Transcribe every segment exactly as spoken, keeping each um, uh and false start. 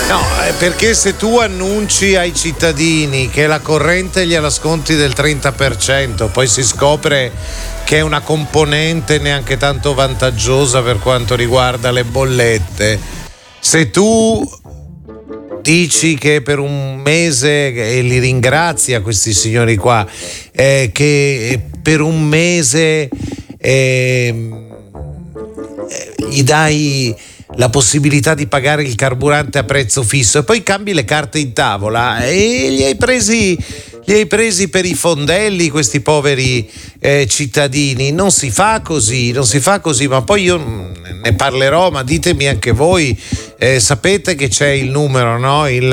No, è perché se tu annunci ai cittadini che la corrente gliela sconti del trenta per cento, poi si scopre che è una componente neanche tanto vantaggiosa per quanto riguarda le bollette. Se tu dici che per un mese, e li ringrazia questi signori qua, eh, che per un mese eh, gli dai la possibilità di pagare il carburante a prezzo fisso e poi cambi le carte in tavola e li hai presi li hai presi per i fondelli questi poveri eh, cittadini. Non si fa così, non si fa così, ma poi io ne parlerò, ma ditemi anche voi, eh, sapete che c'è il numero, no? Il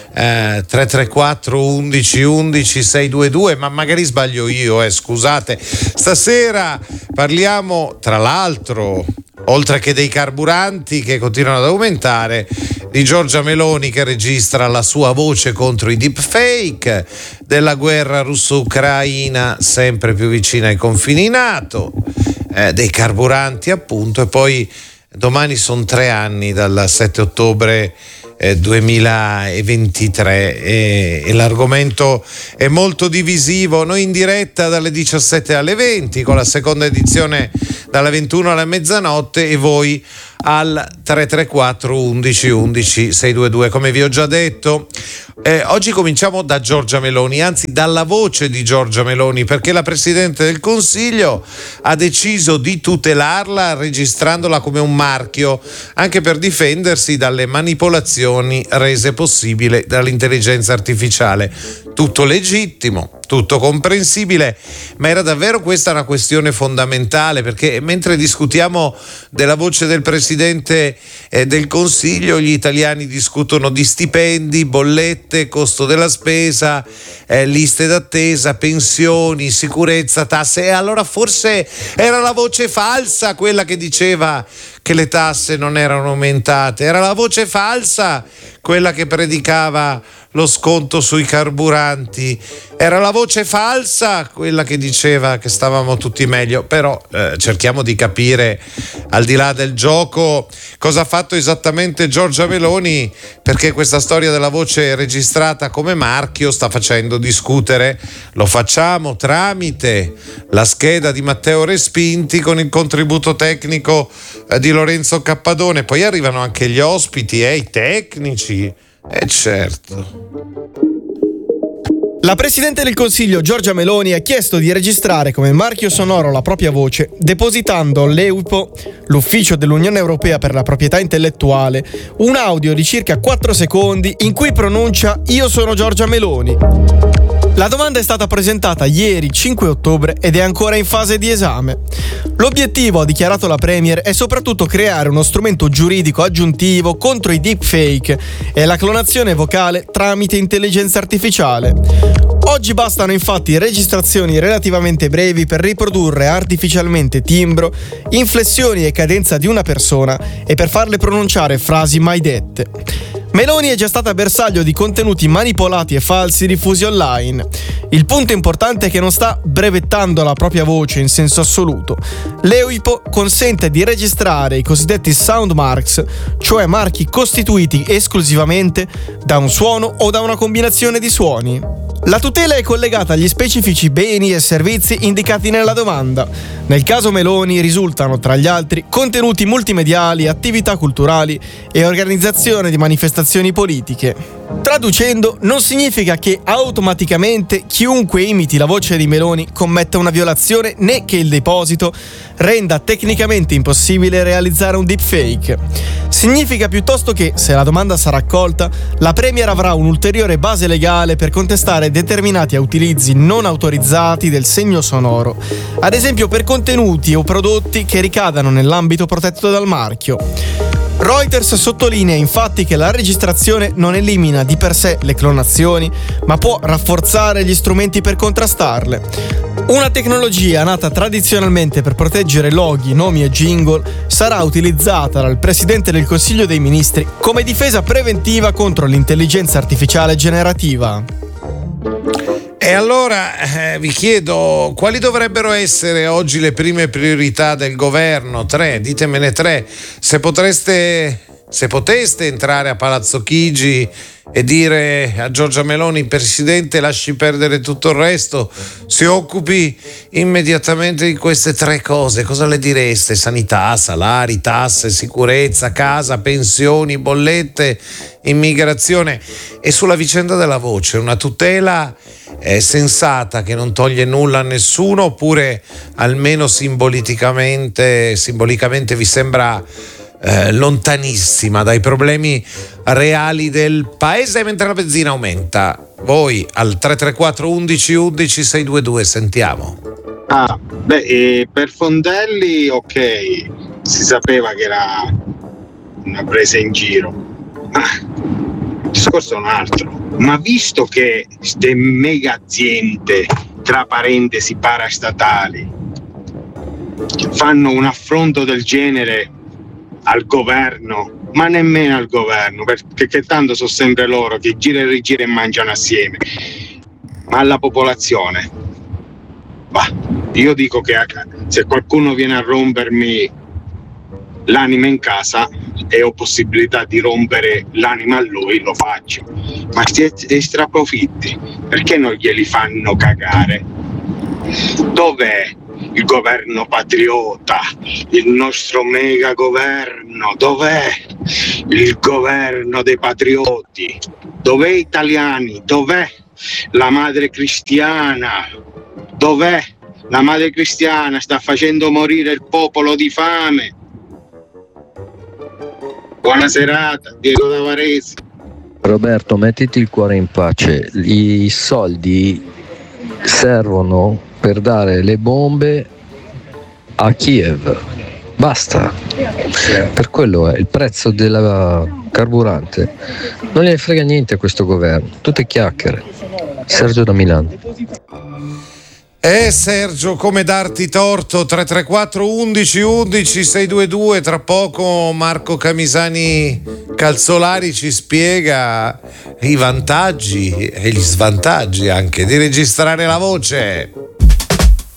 eh, tre tre quattro undici undici seicentoventidue, ma magari sbaglio io, eh, scusate. Stasera parliamo, tra l'altro, oltre che dei carburanti che continuano ad aumentare, di Giorgia Meloni che registra la sua voce contro i deepfake, della guerra russo-ucraina sempre più vicina ai confini NATO, eh, dei carburanti appunto, e poi domani sono tre anni dal sette ottobre eh, duemilaventitré e, e l'argomento è molto divisivo. Noi in diretta dalle diciassette alle venti con la seconda edizione dalle ventuno alla mezzanotte e voi al tre tre quattro undici undici seicentoventidue. Come vi ho già detto, eh, oggi cominciamo da Giorgia Meloni, anzi dalla voce di Giorgia Meloni, perché la Presidente del Consiglio ha deciso di tutelarla registrandola come un marchio, anche per difendersi dalle manipolazioni rese possibili dall'intelligenza artificiale. Tutto legittimo, tutto comprensibile, ma era davvero questa una questione fondamentale, perché mentre discutiamo della voce del Presidente eh, del Consiglio, gli italiani discutono di stipendi, bollette, costo della spesa, eh, liste d'attesa, pensioni, sicurezza, tasse, e allora forse era la voce falsa quella che diceva che le tasse non erano aumentate, era la voce falsa quella che predicava lo sconto sui carburanti, era la voce falsa quella che diceva che stavamo tutti meglio. Però eh, cerchiamo di capire, al di là del gioco, cosa ha fatto esattamente Giorgia Meloni, perché questa storia della voce registrata come marchio sta facendo discutere. Lo facciamo tramite la scheda di Matteo Respinti con il contributo tecnico eh, di Lorenzo Cappadone, poi arrivano anche gli ospiti e eh, i tecnici. Eh certo. La Presidente del Consiglio Giorgia Meloni ha chiesto di registrare come marchio sonoro la propria voce, depositando all'E U P O, l'Ufficio dell'Unione Europea per la Proprietà Intellettuale, un audio di circa quattro secondi in cui pronuncia "Io sono Giorgia Meloni". La domanda è stata presentata ieri cinque ottobre ed è ancora in fase di esame. L'obiettivo, ha dichiarato la Premier, è soprattutto creare uno strumento giuridico aggiuntivo contro i deepfake e la clonazione vocale tramite intelligenza artificiale. Oggi bastano infatti registrazioni relativamente brevi per riprodurre artificialmente timbro, inflessioni e cadenza di una persona e per farle pronunciare frasi mai dette. Meloni è già stata bersaglio di contenuti manipolati e falsi diffusi online. Il punto importante è che non sta brevettando la propria voce in senso assoluto. L'E U I P O consente di registrare i cosiddetti sound marks, cioè marchi costituiti esclusivamente da un suono o da una combinazione di suoni. La tutela è collegata agli specifici beni e servizi indicati nella domanda. Nel caso Meloni risultano, tra gli altri, contenuti multimediali, attività culturali e organizzazione di manifestazioni politiche. Traducendo, non significa che automaticamente chiunque imiti la voce di Meloni commetta una violazione, né che il deposito renda tecnicamente impossibile realizzare un deepfake. Significa piuttosto che, se la domanda sarà accolta, la Premier avrà un'ulteriore base legale per contestare determinati utilizzi non autorizzati del segno sonoro, ad esempio per contenuti o prodotti che ricadano nell'ambito protetto dal marchio. Reuters sottolinea infatti che la registrazione non elimina di per sé le clonazioni, ma può rafforzare gli strumenti per contrastarle. Una tecnologia nata tradizionalmente per proteggere loghi, nomi e jingle sarà utilizzata dal Presidente del Consiglio dei Ministri come difesa preventiva contro l'intelligenza artificiale generativa. E allora eh, vi chiedo, quali dovrebbero essere oggi le prime priorità del governo? Tre, ditemene tre. Se potreste se poteste entrare a Palazzo Chigi e dire a Giorgia Meloni: Presidente, lasci perdere tutto il resto, si occupi immediatamente di queste tre cose, cosa le direste? Sanità, salari, tasse, sicurezza, casa, pensioni, bollette, immigrazione. E sulla vicenda della voce, una tutela eh, sensata che non toglie nulla a nessuno, oppure almeno simbolicamente, simbolicamente vi sembra Eh, lontanissima dai problemi reali del paese, mentre la benzina aumenta? Voi al tre tre quattro undici undici sei due due, sentiamo. Ah, beh, eh, per Fondelli ok, si sapeva che era una presa in giro, ma il discorso è un altro. Ma visto che queste mega aziende, tra parentesi parastatali, fanno un affronto del genere al governo, ma nemmeno al governo, perché tanto sono sempre loro che gira e rigira e mangiano assieme, ma alla popolazione, bah, io dico che se qualcuno viene a rompermi l'anima in casa e ho possibilità di rompere l'anima a lui, lo faccio. Ma questi extraprofitti perché non glieli fanno cagare? Dov'è il governo patriota, il nostro mega governo? Dov'è il governo dei patrioti? Dov'è italiani? Dov'è la madre cristiana? Dov'è la madre cristiana? Sta facendo morire il popolo di fame. Buona serata, Diego da Varese. Roberto, mettiti il cuore in pace, i soldi servono per dare le bombe a Kiev, basta. Per quello è il prezzo del carburante, non gliene frega niente a questo governo, tutte chiacchiere. Sergio da Milano. Eh Sergio, come darti torto? Tre tre quattro undici undici sei due due. Tra poco Marco Camisani Calzolari ci spiega i vantaggi e gli svantaggi anche di registrare la voce.